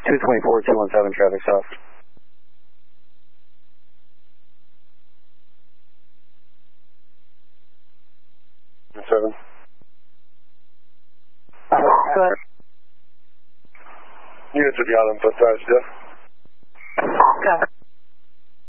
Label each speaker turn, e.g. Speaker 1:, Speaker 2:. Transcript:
Speaker 1: 224, 217, traffic south.
Speaker 2: 7. Units with the island, but Jeff.
Speaker 3: Got it.